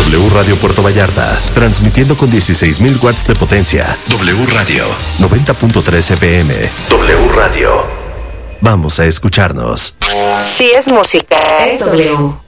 W Radio Puerto Vallarta, transmitiendo con 16,000 watts de potencia. W Radio 90.3 FM. W Radio. Vamos a escucharnos. Si es música, es W.